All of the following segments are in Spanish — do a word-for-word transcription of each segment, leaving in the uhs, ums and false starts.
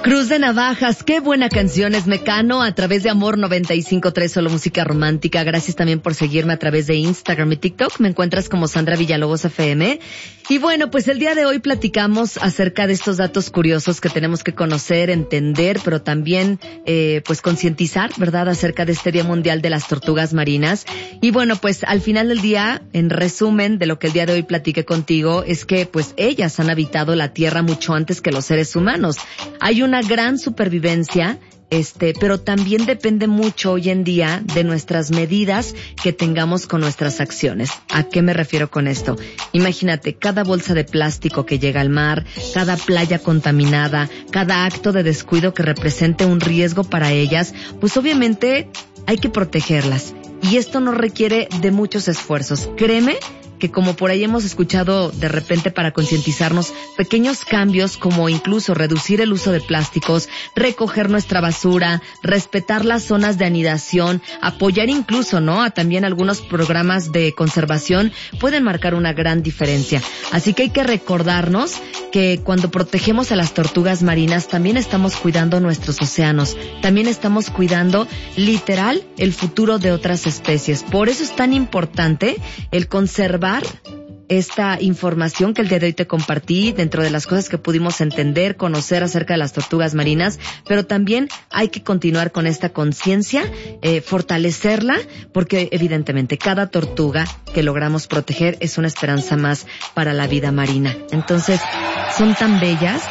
Cruz de Navajas, qué buena canción es Mecano a través de Amor noventa y cinco punto tres, solo música romántica. Gracias también por seguirme a través de Instagram y TikTok. Me encuentras como Sandra Villalobos F M. Y bueno, pues el día de hoy platicamos acerca de estos datos curiosos que tenemos que conocer, entender, pero también eh, pues concientizar, ¿verdad?, acerca de este Día Mundial de las Tortugas Marinas. Y bueno, pues al final del día, en resumen de lo que el día de hoy platiqué contigo, es que pues ellas han habitado la Tierra mucho antes que los seres humanos. Hay una gran supervivencia, este, pero también depende mucho hoy en día de nuestras medidas que tengamos con nuestras acciones. ¿A qué me refiero con esto? Imagínate, cada bolsa de plástico que llega al mar, cada playa contaminada, cada acto de descuido que represente un riesgo para ellas, pues obviamente hay que protegerlas. Y esto no requiere de muchos esfuerzos. Créeme que como por ahí hemos escuchado de repente para concientizarnos, pequeños cambios como incluso reducir el uso de plásticos, recoger nuestra basura, respetar las zonas de anidación, apoyar incluso, ¿no?, a también algunos programas de conservación, pueden marcar una gran diferencia. Así que hay que recordarnos que cuando protegemos a las tortugas marinas también estamos cuidando nuestros océanos, también estamos cuidando literal el futuro de otras especies. Por eso es tan importante el conservar esta información que el día de hoy te compartí dentro de las cosas que pudimos entender, conocer acerca de las tortugas marinas, pero también hay que continuar con esta conciencia, eh, fortalecerla, porque evidentemente cada tortuga que logramos proteger es una esperanza más para la vida marina. Entonces, son tan bellas,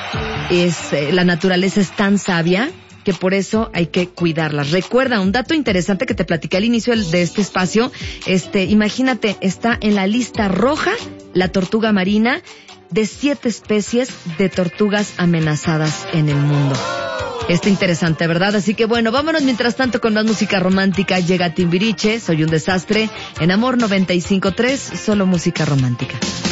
es, eh, la naturaleza es tan sabia, que por eso hay que cuidarlas. Recuerda, un dato interesante que te platiqué al inicio de este espacio, este, imagínate, está en la lista roja la tortuga marina de siete especies de tortugas amenazadas en el mundo. Está interesante, ¿verdad? Así que bueno, vámonos mientras tanto con más música romántica. Llega Timbiriche, Soy un desastre, en Amor noventa y cinco punto tres, solo música romántica.